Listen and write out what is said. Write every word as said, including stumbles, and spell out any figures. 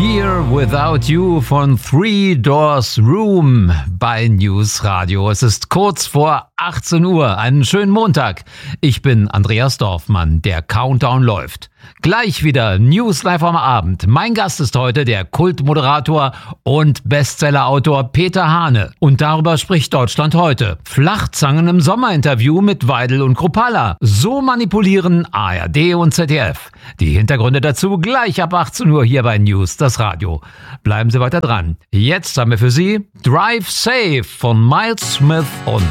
Here Without You von Three Doors Room bei News Radio. Es ist kurz vor achtzehn Uhr. Einen schönen Montag. Ich bin Andreas Dorfmann. Der Countdown läuft. Gleich wieder News live am Abend. Mein Gast ist heute der Kultmoderator und Bestsellerautor Peter Hane. Und darüber spricht Deutschland heute. Flachzangen im Sommerinterview mit Weidel und Kruppalla. So manipulieren A R D und Z D F. Die Hintergründe dazu gleich ab achtzehn Uhr hier bei News, das Radio. Bleiben Sie weiter dran. Jetzt haben wir für Sie Drive Safe von Miles Smith und